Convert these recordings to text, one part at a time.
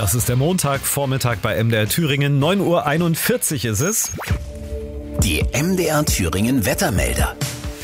Das ist der Montagvormittag bei MDR Thüringen. 9:41 Uhr ist es. Die MDR Thüringen Wettermelder.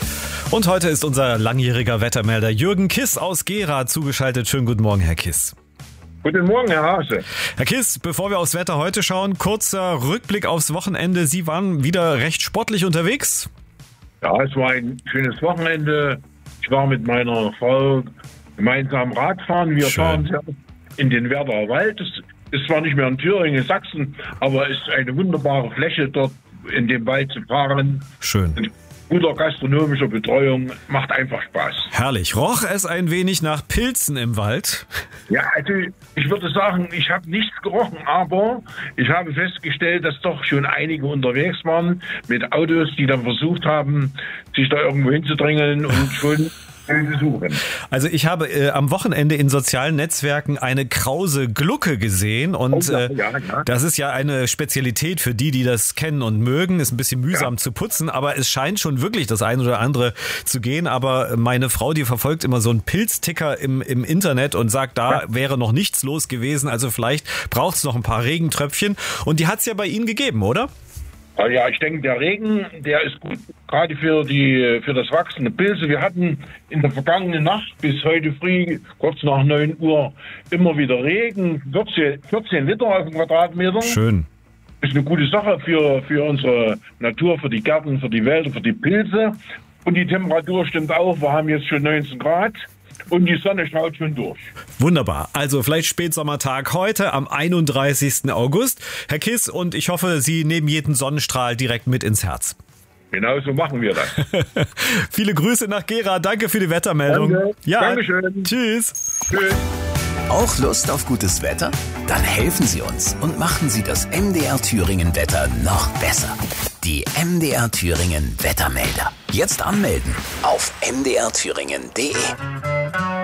Und heute ist unser langjähriger Wettermelder Jürgen Kiss aus Gera zugeschaltet. Schönen guten Morgen, Herr Kiss. Guten Morgen, Herr Hase. Herr Kiss, bevor wir aufs Wetter heute schauen, kurzer Rückblick aufs Wochenende. Sie waren wieder recht sportlich unterwegs? Ja, es war ein schönes Wochenende. Ich war mit meiner Frau gemeinsam Radfahren. Wir fahren in den Werder Wald. Das ist zwar nicht mehr in Thüringen, Sachsen, aber es ist eine wunderbare Fläche, dort in dem Wald zu fahren. Schön. Mit guter gastronomischer Betreuung, macht einfach Spaß. Herrlich. Roch es ein wenig nach Pilzen im Wald? Ja, also ich würde sagen, ich habe nichts gerochen, aber ich habe festgestellt, dass doch schon einige unterwegs waren mit Autos, die dann versucht haben, sich da irgendwo hinzudrängeln und schon suchen. Also ich habe am Wochenende in sozialen Netzwerken eine krause Glucke gesehen und das ist ja eine Spezialität für die das kennen und mögen. Ist ein bisschen mühsam zu putzen, aber es scheint schon wirklich das ein oder andere zu gehen. Aber meine Frau, die verfolgt immer so einen Pilzticker im Internet und sagt, da wäre noch nichts los gewesen. Also vielleicht braucht es noch ein paar Regentröpfchen. Und die hat es ja bei Ihnen gegeben, oder? Ja, ich denke, der Regen, der ist gut, gerade für das wachsende Pilze. Wir hatten in der vergangenen Nacht bis heute früh, kurz nach 9 Uhr, immer wieder Regen, 14 Liter auf den Quadratmeter. Schön. Ist eine gute Sache für unsere Natur, für die Gärten, für die Wälder, für die Pilze. Und die Temperatur stimmt auch, wir haben jetzt schon 19 Grad. Und die Sonne schaut schon durch. Wunderbar. Also vielleicht Spätsommertag heute am 31. August. Herr Kiss, und ich hoffe, Sie nehmen jeden Sonnenstrahl direkt mit ins Herz. Genau so machen wir das. Viele Grüße nach Gera. Danke für die Wettermeldung. Danke. Ja, Dankeschön. Tschüss. Tschüss. Auch Lust auf gutes Wetter? Dann helfen Sie uns und machen Sie das MDR Thüringen Wetter noch besser. Die MDR Thüringen Wettermelder. Jetzt anmelden auf mdrthüringen.de.